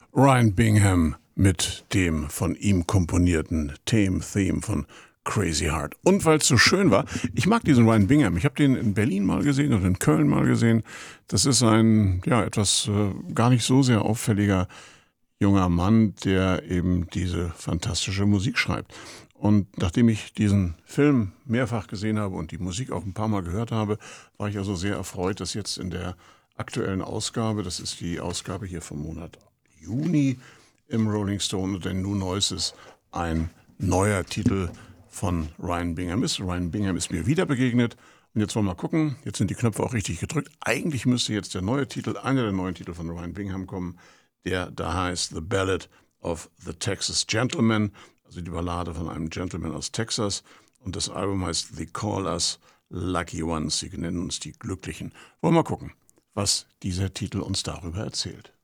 Ryan Bingham mit dem von ihm komponierten Theme von Crazy Heart. Und weil es so schön war, ich mag diesen Ryan Bingham. Ich habe den in Berlin mal gesehen und in Köln mal gesehen. Das ist ein, etwas gar nicht so sehr auffälliger junger Mann, der eben diese fantastische Musik schreibt. Und nachdem ich diesen Film mehrfach gesehen habe und die Musik auch ein paar Mal gehört habe, war ich also sehr erfreut, dass jetzt in der aktuellen Ausgabe, das ist die Ausgabe hier vom Monat Juni im Rolling Stone, denn New Noises, ein neuer Titel von Ryan Bingham ist. Ryan Bingham ist mir wieder begegnet und jetzt wollen wir mal gucken, jetzt sind die Knöpfe auch richtig gedrückt. Eigentlich müsste jetzt der neue Titel, einer der neuen Titel von Ryan Bingham kommen, der da heißt The Ballad of the Texas Gentleman, also die Ballade von einem Gentleman aus Texas, und das Album heißt They Call Us Lucky Ones, sie nennen uns die Glücklichen. Wollen wir mal gucken, was dieser Titel uns darüber erzählt.